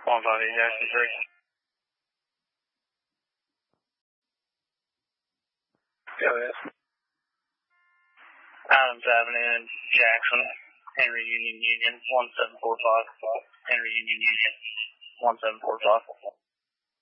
158 Jackson 3. Go ahead. Adams Avenue in Jackson, Henry Union, 1745. Henry Union, 1745.